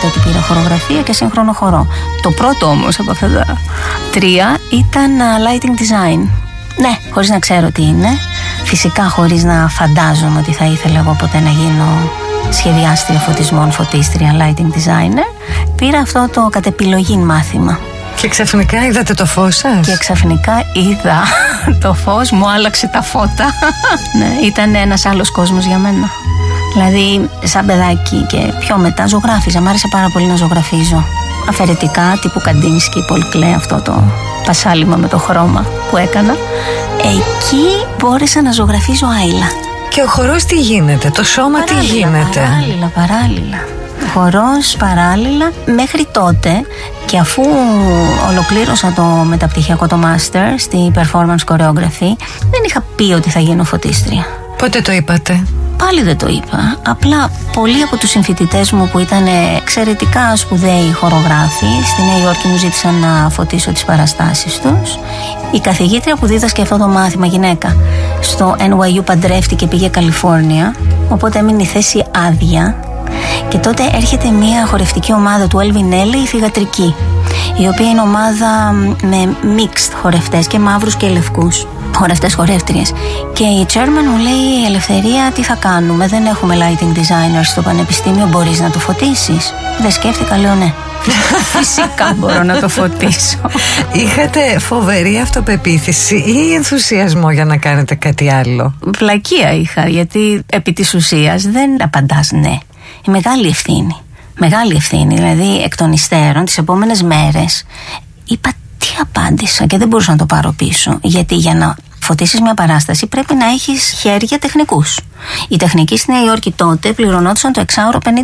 εννοείται ότι πήρα χορογραφία και σύγχρονο χορό. Το πρώτο όμως από αυτά τα 3 ήταν lighting design. Ναι, χωρίς να ξέρω τι είναι. Φυσικά χωρίς να φαντάζομαι ότι θα ήθελα εγώ ποτέ να γίνω σχεδιάστρια φωτισμών, φωτίστρια, lighting designer. Πήρα αυτό το κατ' επιλογή μάθημα. Και ξαφνικά είδατε το φως σας. Και ξαφνικά είδα το φως, μου άλλαξε τα φώτα. Ναι, ήταν ένας άλλος κόσμος για μένα. Δηλαδή, σαν παιδάκι και πιο μετά ζωγράφιζα. Μ' άρεσε πάρα πολύ να ζωγραφίζω. Αφαιρετικά, τύπου Καντίνσκι, Πολ Κλέ, αυτό το πασάλιμα με το χρώμα που έκανα. Εκεί μπόρεσα να ζωγραφίζω άειλα. Και ο χορός τι γίνεται, το σώμα τι γίνεται. Παράλληλα. Χορός παράλληλα μέχρι τότε, και αφού ολοκλήρωσα το μεταπτυχιακό το master στη performance choreography, δεν είχα πει ότι θα γίνω φωτίστρια. Πότε το είπατε? Πάλι δεν το είπα. Απλά πολλοί από τους συμφοιτητές μου που ήταν εξαιρετικά σπουδαίοι χορογράφοι στη Νέα Υόρκη μου ζήτησαν να φωτίσω τις παραστάσεις τους. Η καθηγήτρια που δίδασκε αυτό το μάθημα, γυναίκα, στο NYU παντρεύτηκε και πήγε Καλιφόρνια, οπότε έμεινε η θέση άδεια. Και τότε έρχεται μια χορευτική ομάδα του Elvin Nelly, η θυγατρική, η οποία είναι ομάδα με mixed χορευτές, και μαύρους και λευκούς χορευτές, χορεύτριες. Και η chairman μου λέει: Ελευθερία, τι θα κάνουμε, δεν έχουμε lighting designers στο πανεπιστήμιο, μπορείς να το φωτίσεις? Δεν σκέφτηκα, λέω ναι. Φυσικά μπορώ να το φωτίσω. Είχατε φοβερή αυτοπεποίθηση ή ενθουσιασμό για να κάνετε κάτι άλλο? Βλακεία είχα, γιατί επί της ουσίας δεν απαντάς ναι. Η μεγάλη ευθύνη. Μεγάλη ευθύνη, δηλαδή εκ των υστέρων, τις επόμενες μέρες είπα τι απάντησα και δεν μπορούσα να το πάρω πίσω. Γιατί για να φωτίσεις μια παράσταση πρέπει να έχεις χέρια τεχνικούς. Οι τεχνικοί στη Νέα Υόρκη τότε πληρωνόντουσαν το εξάωρο $50.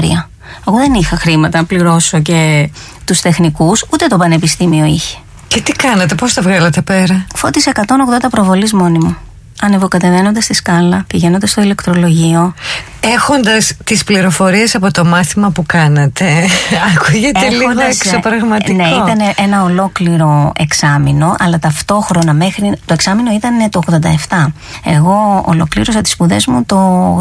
Εγώ δεν είχα χρήματα να πληρώσω και τους τεχνικούς, ούτε το πανεπιστήμιο είχε. Και τι κάνατε, πώς τα βγάλατε πέρα? Φώτισα 180 προβολής μόνη μου. Ανεβοκατεβαίνοντας τη σκάλα, πηγαίνοντας στο ηλεκτρολογείο. Έχοντας τις πληροφορίες από το μάθημα που κάνατε, ακούγεται λίγο εξωπραγματικό. Ναι, ήταν ένα ολόκληρο εξάμηνο, αλλά ταυτόχρονα μέχρι το εξάμηνο ήταν το 87. Εγώ ολοκλήρωσα τις σπουδές μου το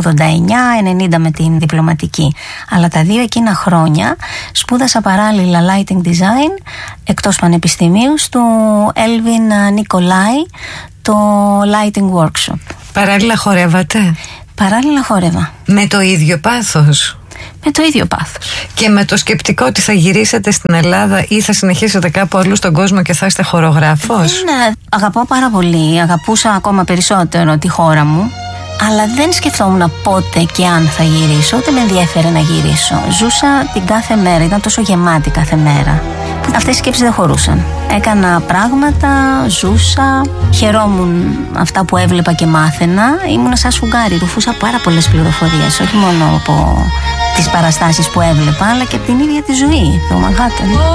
89-90 με την διπλωματική. Αλλά τα 2 εκείνα χρόνια σπούδασα παράλληλα lighting design εκτός πανεπιστημίου στο Elvin Nikolai, το lighting workshop. Παράλληλα χορεύατε? Παράλληλα χόρευα. Με το ίδιο πάθος? Με το ίδιο πάθος. Και με το σκεπτικό ότι θα γυρίσετε στην Ελλάδα ή θα συνεχίσετε κάπου αλλού στον κόσμο και θα είστε χορογράφος? Ναι, αγαπάω πάρα πολύ. Αγαπούσα ακόμα περισσότερο τη χώρα μου. Αλλά δεν σκεφτόμουν πότε και αν θα γυρίσω, ούτε με ενδιέφερε να γυρίσω. Ζούσα την κάθε μέρα, ήταν τόσο γεμάτη κάθε μέρα. Αυτές οι σκέψεις δεν χωρούσαν. Έκανα πράγματα, ζούσα, χαιρόμουν αυτά που έβλεπα και μάθαινα. Ήμουνα σαν σφουγγάρι, ρουφούσα πάρα πολλές πληροφορίες, όχι μόνο από τις παραστάσεις που έβλεπα, αλλά και από την ίδια τη ζωή, το Μανχάταν.